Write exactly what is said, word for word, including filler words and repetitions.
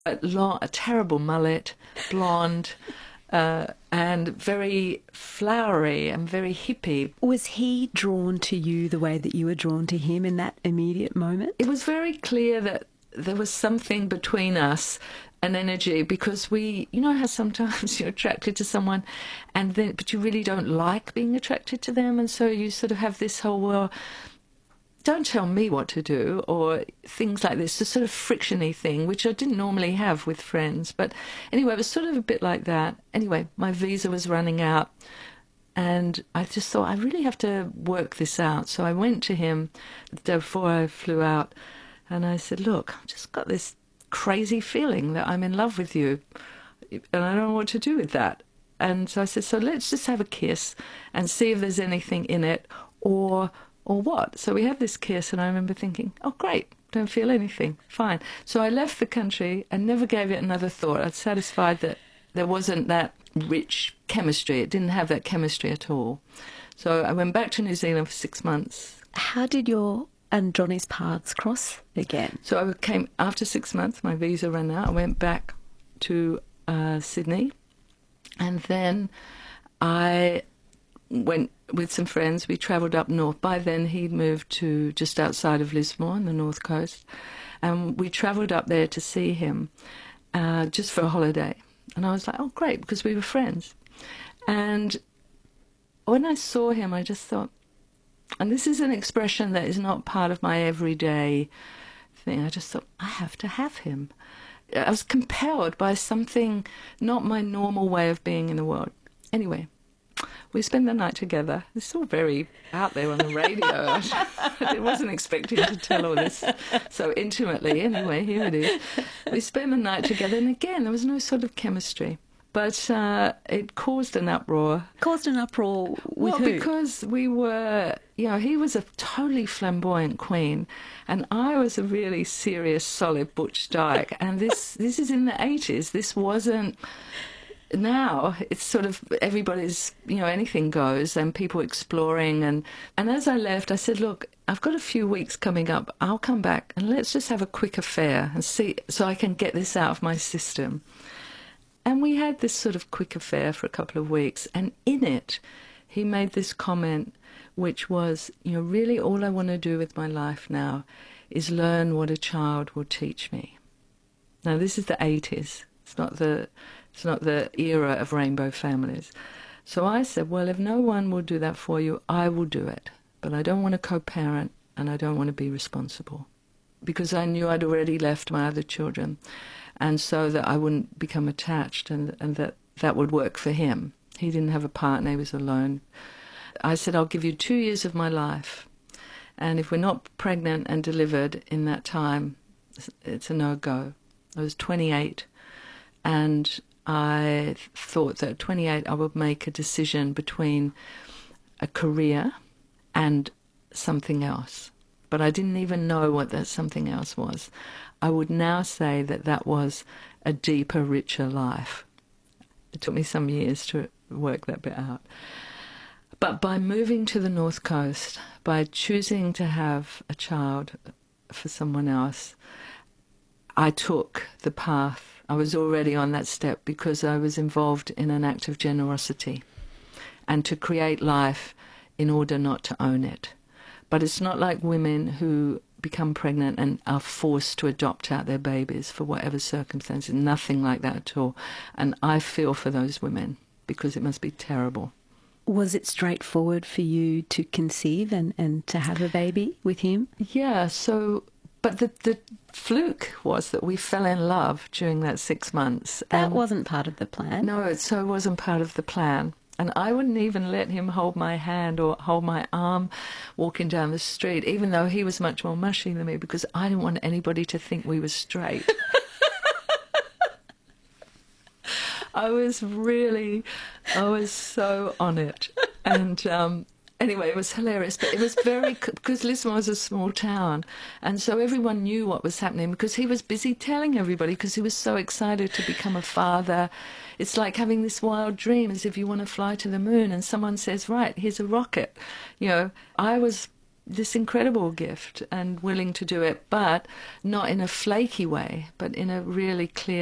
A, long, a terrible mullet, blonde, uh, and very flowery and very hippie. Was he drawn to you the way that you were drawn to him in that immediate moment? It was very clear that there was something between us, an energy, because we, you know how sometimes you're attracted to someone and then, but you really don't like being attracted to them, and so you sort of have this whole, well, don't tell me what to do, or things like this, this sort of frictiony thing, which I didn't normally have with friends. But anyway, it was sort of a bit like that. Anyway, my visa was running out, and I just thought, I really have to work this out. So I went to him the day before I flew out, and I said, look, I've just got this crazy feeling that I'm in love with you, and I don't know what to do with that. And so I said, so let's just have a kiss and see if there's anything in it, or or what. So we had this kiss, and I remember thinking, oh great, don't feel anything, fine. So I left the country and never gave it another thought. I was satisfied that there wasn't that rich chemistry. It didn't have that chemistry at all. So I went back to New Zealand for six months. How did your and Johnny's paths cross again? So I came, after six months, my visa ran out. I went back to uh, Sydney, and then I went with some friends. We travelled up north. By then he'd moved to just outside of Lismore on the north coast, and we travelled up there to see him uh, just for a holiday. And I was like, oh great, because we were friends. And when I saw him, I just thought, and this is an expression that is not part of my everyday thing, I just thought, I have to have him. I was compelled by something, not my normal way of being in the world. Anyway, we spent the night together. It's all very out there on the radio. I wasn't expecting to tell all this so intimately. Anyway, here it is. We spent the night together, and again, there was no sort of chemistry. But uh, it caused an uproar. Caused an uproar with well, who? Because we were, you know, he was a totally flamboyant queen, and I was a really serious, solid butch dyke. And this, this is in the eighties. This wasn't. Now it's sort of everybody's, you know, anything goes, and people exploring. And, and as I left, I said, look, I've got a few weeks coming up. I'll come back and let's just have a quick affair and see, so I can get this out of my system. And we had this sort of quick affair for a couple of weeks, and in it he made this comment, which was, you know, really all I want to do with my life now is learn what a child will teach me. Now this is the eighties. It's not the it's not the era of rainbow families. So I said, well, if no one will do that for you, I will do it. But I don't want to co-parent, and I don't want to be responsible, because I knew I'd already left my other children. And so that I wouldn't become attached, and, and that that would work for him. He didn't have a partner, he was alone. I said, I'll give you two years of my life, and if we're not pregnant and delivered in that time, it's a no-go. I was twenty-eight, and I thought that at twenty-eight I would make a decision between a career and something else. But I didn't even know what that something else was. I would now say that that was a deeper, richer life. It took me some years to work that bit out. But by moving to the North Coast, by choosing to have a child for someone else, I took the path. I was already on that step because I was involved in an act of generosity and to create life in order not to own it. But it's not like women who become pregnant and are forced to adopt out their babies for whatever circumstances. Nothing like that at all. And I feel for those women, because it must be terrible. Was it straightforward for you to conceive and, and to have a baby with him? Yeah, so, but the, the fluke was that we fell in love during that six months. That and wasn't part of the plan. No, it so wasn't part of the plan. And I wouldn't even let him hold my hand or hold my arm walking down the street, even though he was much more mushy than me, because I didn't want anybody to think we were straight. I was really, I was so on it. And um, anyway, it was hilarious, but it was very, because Lismore was a small town, and so everyone knew what was happening because he was busy telling everybody, because he was so excited to become a father. It's like having this wild dream, as if you want to fly to the moon and someone says, right, here's a rocket. You know, I was this incredible gift and willing to do it, but not in a flaky way, but in a really clear